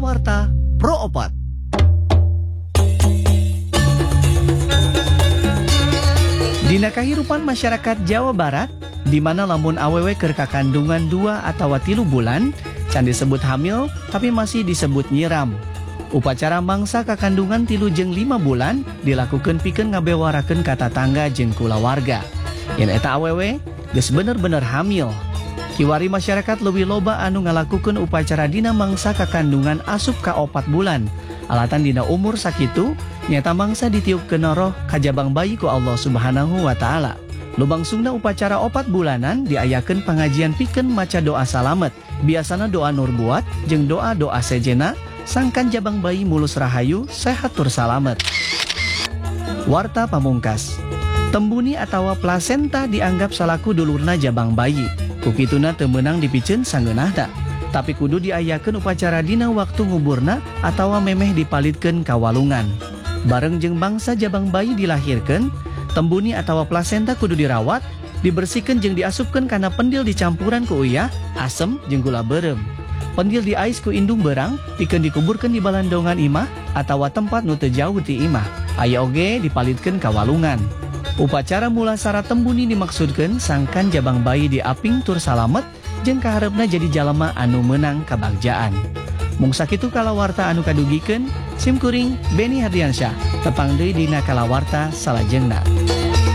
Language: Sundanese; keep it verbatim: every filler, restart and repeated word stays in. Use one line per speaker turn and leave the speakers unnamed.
Kalawarta Pro Opat. Dina kahirupan masyarakat Jawa Barat, di mana lamun awewe keur kakandungan dua atau tilu bulan, can disebut hamil tapi masih disebut nyiram. Upacara mangsa kakandungan tilu jeung lima bulan dilakukan pikeun ngabewarakeun ka tatangga jeung kulawarga. Yen eta awewe geus bener-bener hamil. Kiwari masyarakat leuwih loba anu ngalakukeun upacara dina mangsa kakandungan asup ka opat bulan. Alatan dina umur sakitu nyata mangsa ditiupkeun roh kajabang bayi ku Allah Subhanahu wa taala. Lubangsungna upacara opat bulanan diayakeun pangajian pikeun maca doa salamet. Biasana doa nur buat jeung doa-doa sejena sangkan jabang bayi mulus rahayu sehat tur salamet. Warta pamungkas. Tembuni atawa plasenta dianggap salaku dulurna jabang bayi. Kukituna teu meunang dipikeun sangeunahna, tapi kudu diayakeun upacara dina waktu nguburna atawa memeh dipalitkeun ka walungan. Bareng jeung bangsa jabang bayi dilahirkeun, tembuni atawa plasenta kudu dirawat, dibersihkeun jeung diasupkeun kana pendil dicampuran ku uyah, asem jeung gula beureum. Pendil diais ku indung berang, pikeun dikuburkeun di balandongan imah atawa tempat nu teu jauh ti imah. Aya oge dipalitkeun ka walungan. Upacara mulasara tembuni dimaksudkeun sangkan jabang bayi diaping tur salamet jeung kaharepna jadi jalema anu meunang kabagjaan. Mung sakitu kalawarta anu kadugikeun, sim kuring Beni Hardiansyah, tepang deui dina kalawarta salajengna.